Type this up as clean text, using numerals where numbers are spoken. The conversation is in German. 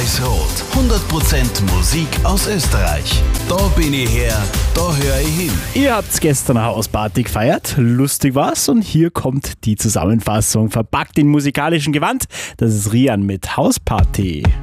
Weiß-Rot. 100% Musik aus Österreich. Da bin ich her, da höre ich hin. Ihr habt gestern eine Hausparty gefeiert, lustig war's und hier kommt die Zusammenfassung, verpackt in musikalischen Gewand. Das ist Rian mit Hausparty.